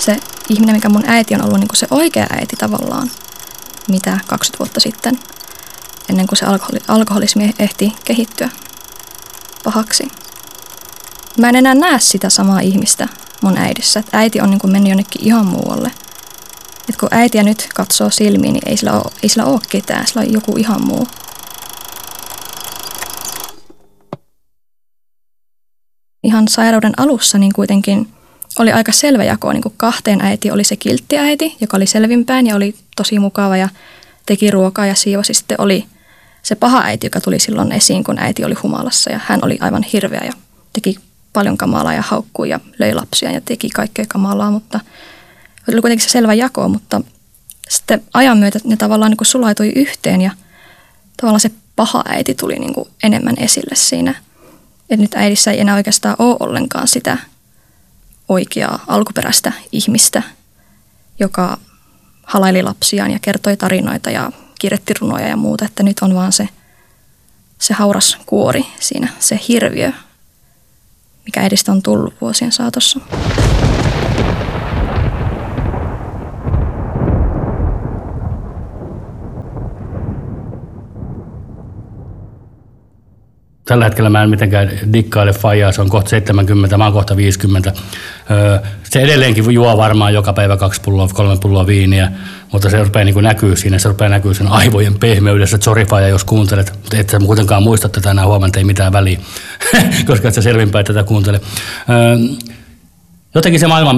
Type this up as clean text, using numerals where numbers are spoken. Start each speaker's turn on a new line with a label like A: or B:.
A: se ihminen, mikä mun äiti on ollut niin kuin se oikea äiti tavallaan, mitä 20 vuotta sitten, ennen kuin se alkoholismi ehti kehittyä pahaksi. Mä en enää näe sitä samaa ihmistä mun äidissä, että äiti on niin kuin mennyt jonnekin ihan muualle. Et kun äitiä nyt katsoo silmiin, niin ei sillä ole ketään, sillä on joku ihan muu. Ihan sairauden alussa niin kuitenkin oli aika selvä jako niin kuin kahteen äiti. Oli se kiltti äiti, joka oli selvinpäin ja oli tosi mukava ja teki ruokaa ja siivosi. Sitten oli se paha äiti, joka tuli silloin esiin, kun äiti oli humalassa ja hän oli aivan hirveä ja teki paljon kamalaa ja haukkui ja löi lapsia ja teki kaikkea kamalaa, mutta oli kuitenkin se selvä jako, mutta sitten ajan myötä ne tavallaan niin kuin sulaitui yhteen ja tavallaan se paha äiti tuli niin kuin enemmän esille siinä. Että nyt äidissä ei enää oikeastaan ole ollenkaan sitä oikeaa alkuperäistä ihmistä, joka halaili lapsiaan ja kertoi tarinoita ja kirjoitti runoja ja muuta. Että nyt on vaan se hauras kuori siinä, se hirviö, mikä äidistä on tullut vuosien saatossa.
B: Tällä hetkellä mä en mitenkään dikkaile faijaa, se on kohta 70, mä oon kohta 50. Se edelleenkin juo varmaan joka päivä 2 pulloa, 3 pulloa viiniä, mutta se rupeaa niin kuin näkyy siinä, se rupeaa näkyy sen aivojen pehmeydessä, että sori faija, jos kuuntelet, mutta et sä kuitenkaan muista tätä enää huomenta, ei mitään väliä, koska et sä selvinpäin tätä kuuntele. Jotenkin se maailma